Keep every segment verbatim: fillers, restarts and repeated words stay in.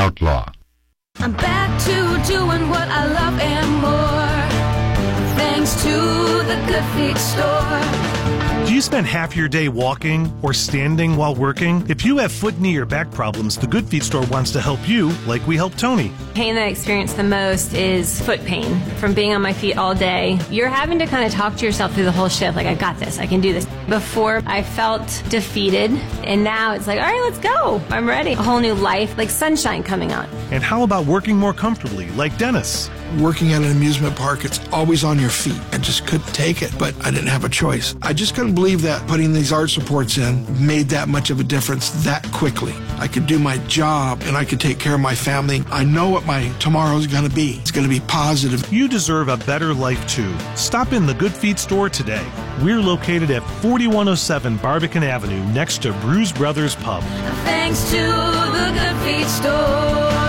outlaw. I'm back to doing what I love and more, thanks to the Good Feet store. Do you spend half your day walking or standing while working? If you have foot, knee, or back problems, the Good Feet store wants to help you like we help Tony. Pain that I experience the most is foot pain from being on my feet all day. You're having to kind of talk to yourself through the whole shift, like, I got this, I can do this. Before, I felt defeated, and now it's like, all right, let's go. I'm ready. A whole new life, like sunshine coming on. And how about working more comfortably, like Dennis? Working at an amusement park, it's always on your feet. I just couldn't take it, but I didn't have a choice. I just couldn't believe that putting these arch supports in made that much of a difference that quickly. I could do my job and I could take care of my family. I know what my tomorrow's going to be. It's going to be positive. You deserve a better life too. Stop in the Good Feet store today. We're located at forty-one oh seven Barbican Avenue next to Bruise Brothers Pub. Thanks to the Good Feet store.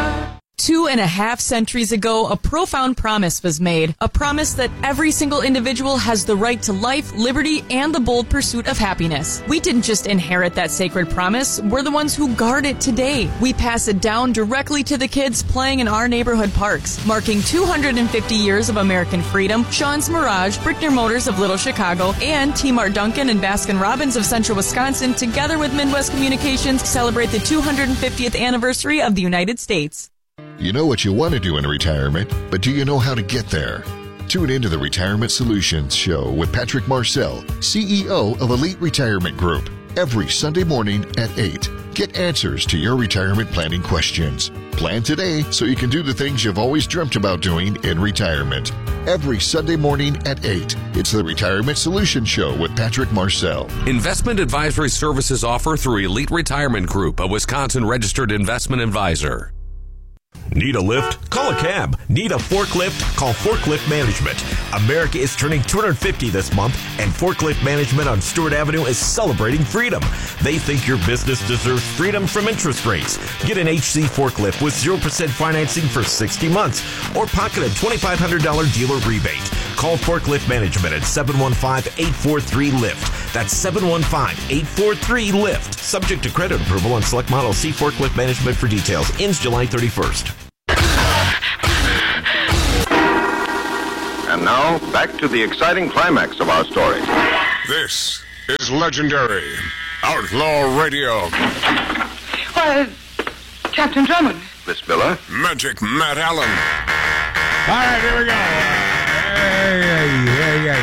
Two and a half centuries ago, a profound promise was made. A promise that every single individual has the right to life, liberty, and the bold pursuit of happiness. We didn't just inherit that sacred promise. We're the ones who guard it today. We pass it down directly to the kids playing in our neighborhood parks. Marking two hundred fifty years of American freedom, Sean's Mirage, Brickner Motors of Little Chicago, and T Mart Duncan and Baskin Robbins of Central Wisconsin, together with Midwest Communications, celebrate the two hundred fiftieth anniversary of the United States. You know what you want to do in retirement, but do you know how to get there? Tune into the Retirement Solutions Show with Patrick Marcel, C E O of Elite Retirement Group, every Sunday morning at eight. Get answers to your retirement planning questions. Plan today so you can do the things you've always dreamt about doing in retirement. Every Sunday morning at eight. It's the Retirement Solutions Show with Patrick Marcel. Investment advisory services offered through Elite Retirement Group, a Wisconsin registered investment advisor. Need a lift? Call a cab. Need a forklift? Call Forklift Management. America is turning two hundred fifty this month, and Forklift Management on Stewart Avenue is celebrating freedom. They think your business deserves freedom from interest rates. Get an H C forklift with zero percent financing for sixty months, or pocket a twenty-five hundred dollars dealer rebate. Call Forklift Management at seven one five, eight four three, lift. That's seven one five, eight four three, lift. Subject to credit approval on select models. See Forklift Management for details. Ends July thirty-first. And now, back to the exciting climax of our story. This is legendary Outlaw Radio. Why, Captain Drummond. Miss Miller. Magic Matt Allen. All right, here we go. Hey, hey, hey,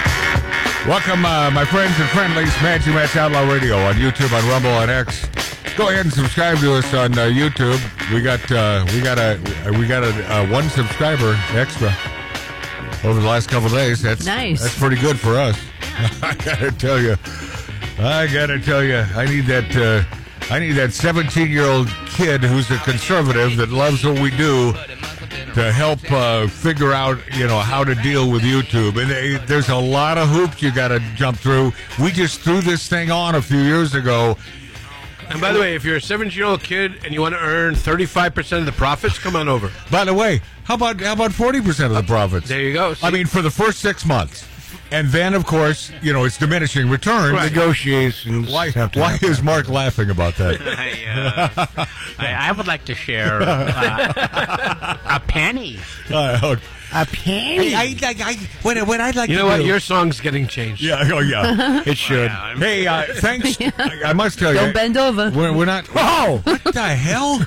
hey. Welcome, uh, my friends and friendlies, Magic Matt's Outlaw Radio on YouTube, on Rumble, on X. Go ahead and subscribe to us on uh, YouTube. We got uh, we got a we got a uh, one subscriber extra over the last couple of days. That's nice. That's pretty good for us. I gotta tell you, I gotta tell you, I need that uh, I need that seventeen-year-old kid who's a conservative that loves what we do to help uh, figure out, you know, how to deal with YouTube. And they, there's a lot of hoops you got to jump through. We just threw this thing on a few years ago. And by the way, if you're a seventeen-year-old kid and you want to earn thirty-five percent of the profits, come on over. By the way, how about how about forty percent of the profits? There you go. See? I mean, for the first six months. And then, of course, you know, it's diminishing returns. Right. Negotiations. Why, why is Mark laughing about that? I, uh, I, I would like to share uh, a penny. Uh, okay. A penny. I, I, I, what, what I'd like you to know what? do, Your song's getting changed. Yeah, oh yeah, it should. Yeah, hey, uh, thanks. I, I must tell Don't you, Don't bend over. We're, we're not. Oh, what the hell?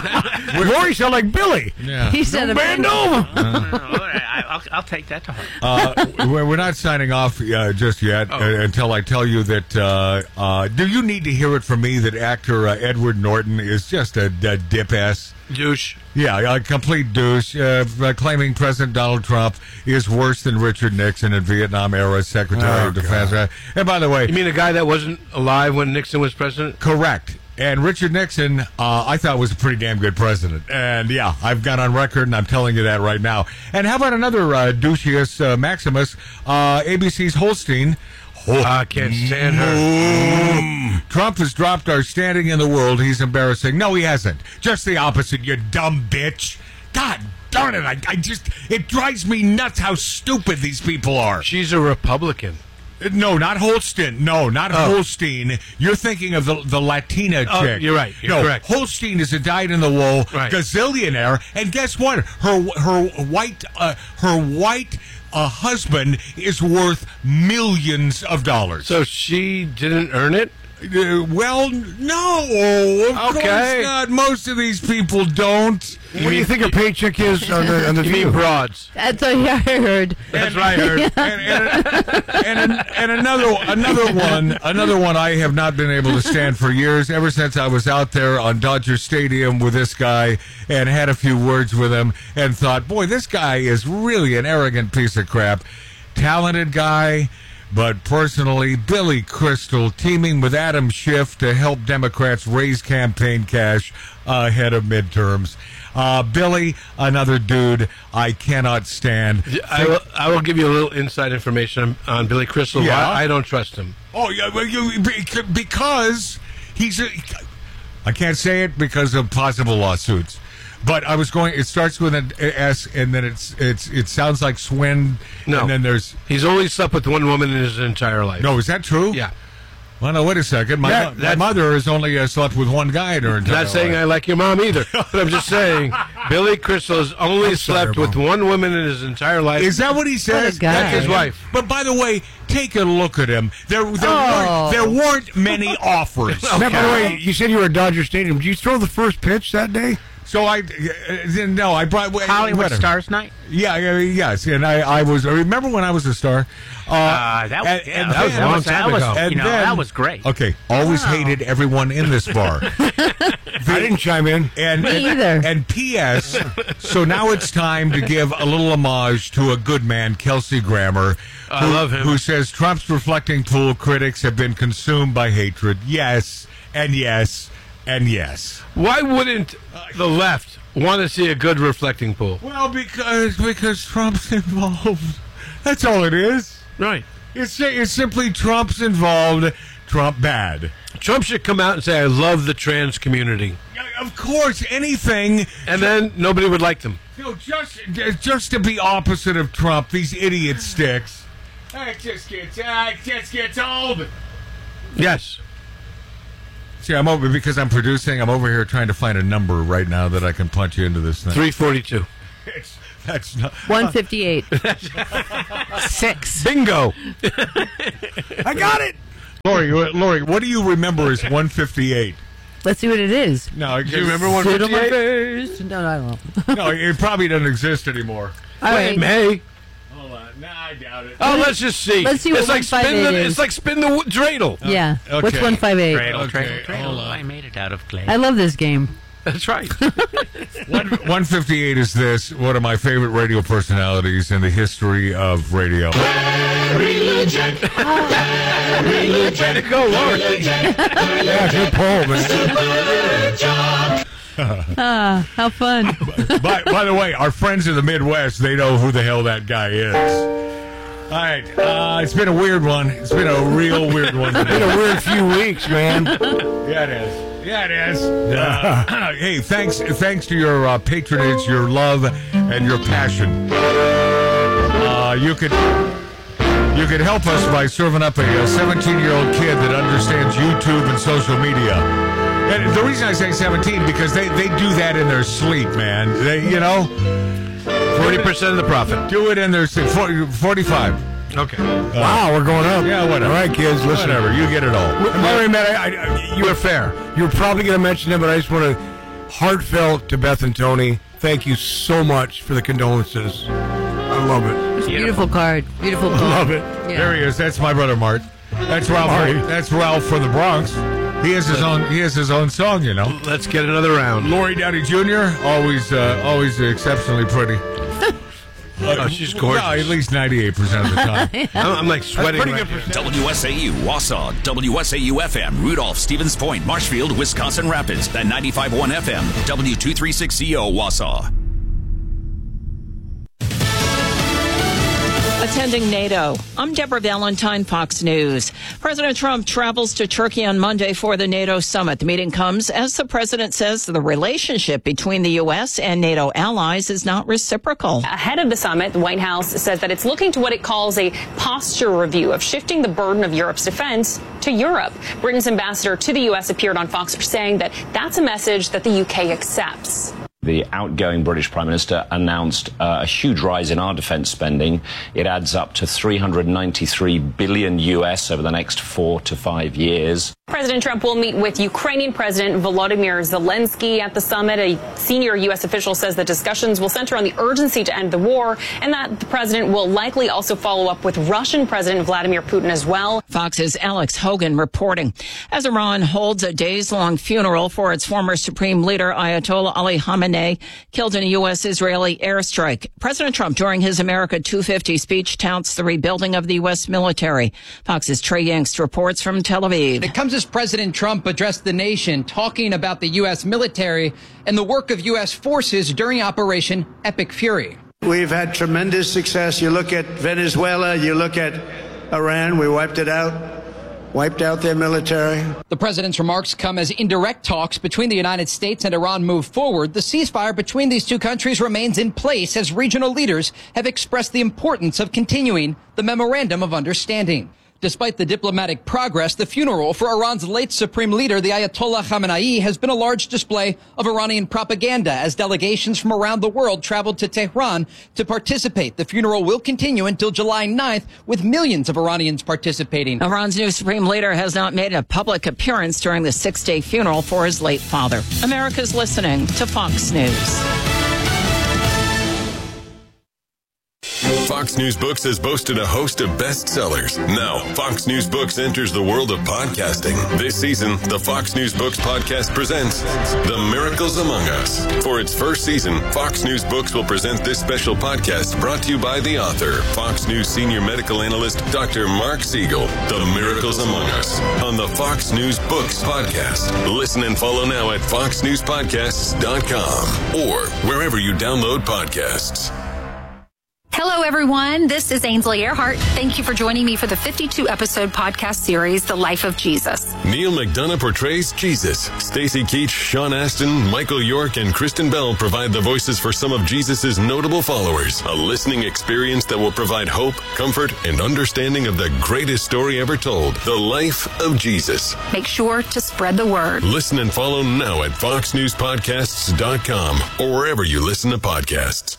Rory sound like Billy. Yeah. He said Don't a bend bend over. Uh, I, I'll, I'll take that to heart. Uh, we're, we're not signing off uh, just yet Oh. uh, until I tell you that. Uh, uh, do you need to hear it from me that actor uh, Edward Norton is just a, a dip ass? Douche. Yeah, a complete douche, uh, claiming President Donald Trump is worse than Richard Nixon in Vietnam-era Secretary Oh, of Defense. God. And by the way... You mean a guy that wasn't alive when Nixon was president? Correct. And Richard Nixon, uh, I thought was a pretty damn good president. And, yeah, I've gone on record, and I'm telling you that right now. And how about another uh, douchiest uh, Maximus, uh, A B C's Holstein... Oh, I can't stand her. Mm. Trump has dropped our standing in the world. He's embarrassing. No, he hasn't. Just the opposite, you dumb bitch. God darn it. I, I just, it drives me nuts how stupid these people are. She's a Republican. No, not Holstein. No, not Oh. Holstein. You're thinking of the the Latina Oh, chick. you're right. You're no, correct. Holstein is a dyed-in-the-wool Right. gazillionaire, and guess what? Her her white uh, her white uh, husband is worth millions of dollars. So she didn't earn it? Uh, well, no. Of Okay. course not. Most of these people don't. What do you think her paycheck is on the on the You mean view? broads? That's what I heard. That's what I heard. and, and, and, and another another one another one I have not been able to stand for years, ever since I was out there on Dodger Stadium with this guy and had a few words with him and thought, boy, this guy is really an arrogant piece of crap. Talented guy, but personally, Billy Crystal teaming with Adam Schiff to help Democrats raise campaign cash ahead of midterms. Uh, Billy, another dude I cannot stand. I will, I will give you a little inside information on, on Billy Crystal. Yeah? Why I don't trust him. Oh, yeah, well, you, because he's a, I can't say it because of possible lawsuits. But I was going. It starts with an S, and then it's it's it sounds like Swin. No. And then there's. He's only slept with one woman in his entire life. No, is that true? Yeah. Well, no, wait a second. My, That- my that's- mother has only uh, slept with one guy in her entire Not saying life. I like your mom either, but I'm just saying Billy Crystal has only I'm sorry, slept with Mom. one woman in his entire life. Is that what he says? What a guy. That's his wife. But by the way, take a look at him. There, there, Oh. weren't, there weren't many offers. Now, by the way, you said you were at Dodger Stadium. Did you throw the first pitch that day? So I, uh, no, I brought Hollywood whatever. Stars Night. Yeah, yeah, yes, and I, I was. I remember when I was a star. Uh, Uh, that, and- yeah, and that was then- a long time that was- ago. and You know, then- that was great. Okay, always hated everyone in this bar. I didn't chime in. And, Me and, either. And P S. So now it's time to give a little homage to a good man, Kelsey Grammer. I who, love him. Who says Trump's reflecting pool critics have been consumed by hatred. Yes, and yes, and yes. Why wouldn't the left want to see a good reflecting pool? Well, because because Trump's involved. That's all it is. Right. It's it's simply Trump's involved. Trump bad. Trump should come out and say, I love the trans community. Of course, anything. And then nobody would like them. You know, just just to be opposite of Trump, these idiot sticks. It just gets uh, it just gets old. Yes. See, I'm over because I'm producing. I'm over here trying to find a number right now that I can punch into this thing. three forty-two. It's, that's not one fifty-eight. Six. Bingo. I got it. Lori, Lori, what do you remember as one fifty-eight? Let's see what it is. No, Do you remember one Sit on my fifty-eight? face. No, I don't know. No, it probably doesn't exist anymore. All Wait, right. May. Hold on. Nah, I doubt it. Oh, let's just see. Let's see what it's like spin one fifty-eight the, is. It's like spin the w- dreidel. Yeah. Okay. What's one five eight? Cradle, Okay, cradle, cradle. hold on. I made it out of clay. I love this game. That's right. One, one fifty-eight is this, one of my favorite radio personalities in the history of radio. Religion. Way to go, Lord. Yeah, good poll, man. Ah, how fun. by, by the way, our friends in the Midwest, they know who the hell that guy is. All right, uh, it's been a weird one. It's been a real weird one today. Been a weird few weeks, man. Yeah, it is. Yeah, it is. Uh, hey, thanks, thanks to your uh, patronage, your love, and your passion. Uh, you could, you could help us by serving up a seventeen-year-old kid that understands YouTube and social media. And the reason I say seventeen because they, they do that in their sleep, man. They, you know, forty percent of the profit. Do it in their sleep. forty, forty-five. Okay. Wow, we're going up. Yeah, whatever. All right, kids, listen. Whatever, you get it all. By the way, Matt, I, I, you We're fair. You're probably going to mention it, but I just want to heartfelt to Beth and Tony. Thank you so much for the condolences. I love it. It's a beautiful card. Beautiful I card. love it. Yeah. There he is. That's my brother Mart. That's Ralph. Marty. That's Ralph from the Bronx. He has his own. He has his own song, you know. Let's get another round. Lori Downey Junior always, uh, always exceptionally pretty. Oh, she's gorgeous. Well, at least ninety-eight percent of the time. I'm, I'm like sweating. pretty Right good here. W S A U, Wausau, W S A U F M, Rudolph, Stevens Point, Marshfield, Wisconsin Rapids, and ninety-five point one F M, W two thirty-six C O, Wausau. Attending NATO. I'm Deborah Valentine, Fox News. President Trump travels to Turkey on Monday for the NATO summit. The meeting comes as the president says the relationship between the U S and NATO allies is not reciprocal. Ahead of the summit, the White House says that it's looking to what it calls a posture review of shifting the burden of Europe's defense to Europe. Britain's ambassador to the U S appeared on Fox saying that that's a message that the U K accepts. The outgoing British Prime Minister announced uh, a huge rise in our defence spending. It adds up to three hundred ninety-three billion U S over the next four to five years. President Trump will meet with Ukrainian President Volodymyr Zelensky at the summit. A senior U S official says the discussions will center on the urgency to end the war and that the president will likely also follow up with Russian President Vladimir Putin as well. Fox's Alex Hogan reporting. As Iran holds a days-long funeral for its former supreme leader, Ayatollah Ali Khamenei, killed in a U S-Israeli airstrike. President Trump, during his America two fifty speech, touts the rebuilding of the U S military. Fox's Trey Yangst reports from Tel Aviv. It comes as President Trump addressed the nation, talking about the U S military and the work of U S forces during Operation Epic Fury. We've had tremendous success. You look at Venezuela, you look at Iran, we wiped it out. Wiped out their military. The president's remarks come as indirect talks between the United States and Iran move forward. The ceasefire between these two countries remains in place as regional leaders have expressed the importance of continuing the Memorandum of Understanding. Despite the diplomatic progress, the funeral for Iran's late supreme leader, the Ayatollah Khamenei, has been a large display of Iranian propaganda as delegations from around the world traveled to Tehran to participate. The funeral will continue until July ninth, with millions of Iranians participating. Iran's new supreme leader has not made a public appearance during the six-day funeral for his late father. America's listening to Fox News. Fox News Books has boasted a host of bestsellers. Now, Fox News Books enters the world of podcasting. This season, the Fox News Books podcast presents The Miracles Among Us. For its first season, Fox News Books will present this special podcast brought to you by the author, Fox News senior medical analyst, Doctor Mark Siegel. The Miracles Among Us on the Fox News Books podcast. Listen and follow now at fox news podcasts dot com or wherever you download podcasts. Hello, everyone. This is Ainsley Earhart. Thank you for joining me for the fifty-two episode podcast series, The Life of Jesus. Neil McDonough portrays Jesus. Stacey Keach, Sean Astin, Michael York, and Kristen Bell provide the voices for some of Jesus' notable followers. A listening experience that will provide hope, comfort, and understanding of the greatest story ever told, The Life of Jesus. Make sure to spread the word. Listen and follow now at fox news podcasts dot com or wherever you listen to podcasts.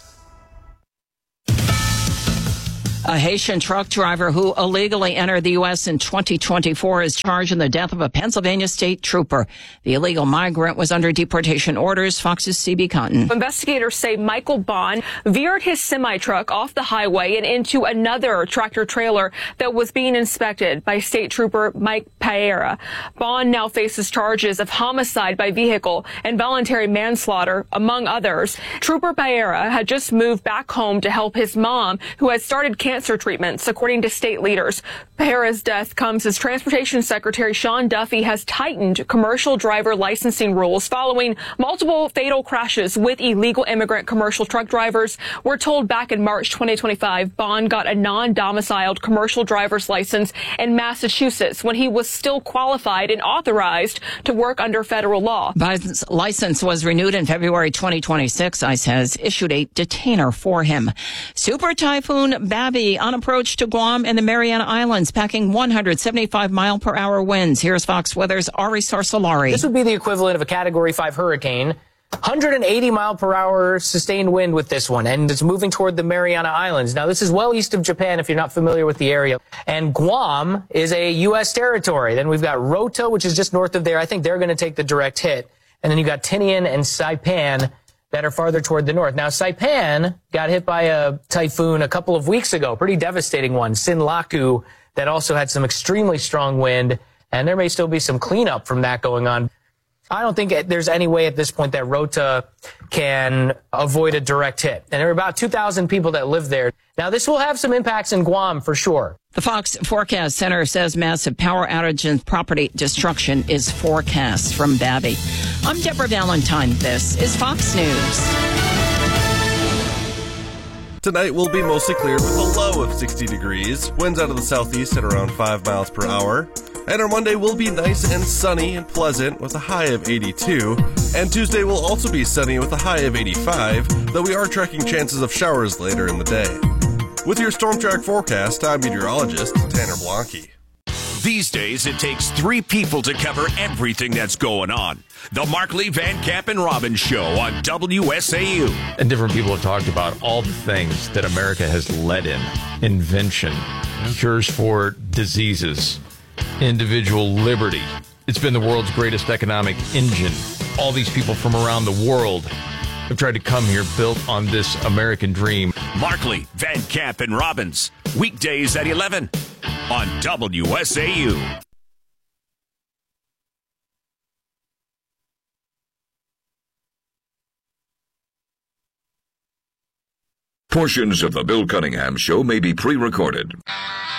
A Haitian truck driver who illegally entered the U S in twenty twenty-four is charged in the death of a Pennsylvania state trooper. The illegal migrant was under deportation orders. Fox's C B Cotton. Investigators say Michael Bond veered his semi-truck off the highway and into another tractor-trailer that was being inspected by state trooper Mike Paera. Bond now faces charges of homicide by vehicle and voluntary manslaughter, among others. Trooper Paera had just moved back home to help his mom, who had started cancer cancer treatments, according to state leaders. Paera's death comes as Transportation Secretary Sean Duffy has tightened commercial driver licensing rules following multiple fatal crashes with illegal immigrant commercial truck drivers. We're told back in March twenty twenty-five, Bond got a non-domiciled commercial driver's license in Massachusetts when he was still qualified and authorized to work under federal law. Biden's license was renewed in February twenty twenty-six. ICE has issued a detainer for him. Super Typhoon Babi on approach to Guam and the Mariana Islands, packing one hundred seventy-five mile per hour winds. Here's Fox Weather's Ari Sorsolari. This would be the equivalent of a Category five hurricane. one hundred eighty mile per hour sustained wind with this one, and it's moving toward the Mariana Islands. Now, this is well east of Japan if you're not familiar with the area. And Guam is a U S territory. Then we've got Rota, which is just north of there. I think they're going to take the direct hit. And then you got Tinian and Saipan that are farther toward the north. Now, Saipan got hit by a typhoon a couple of weeks ago, pretty devastating one, Sinlaku, that also had some extremely strong wind, and there may still be some cleanup from that going on. I don't think there's any way at this point that Rota can avoid a direct hit. And there are about two thousand people that live there. Now, this will have some impacts in Guam for sure. The Fox Forecast Center says massive power outage and property destruction is forecast from Babi. I'm Deborah Valentine. This is Fox News. Tonight will be mostly clear with a low low of sixty degrees. Winds out of the southeast at around five miles per hour. And our Monday will be nice and sunny and pleasant with a high of eighty-two. And Tuesday will also be sunny with a high of eighty-five, though we are tracking chances of showers later in the day. With your Storm Track forecast, I'm meteorologist Tanner Blanke. These days, it takes three people to cover everything that's going on. The Markley, Van Camp, and Robbins Show on W S A U. And different people have talked about all the things that America has led in. Invention, cures for diseases, individual liberty. It's been the world's greatest economic engine. All these people from around the world have tried to come here built on this American dream. Markley, Van Camp, and Robbins. Weekdays at eleven on W S A U. Portions of the Bill Cunningham Show may be pre-recorded.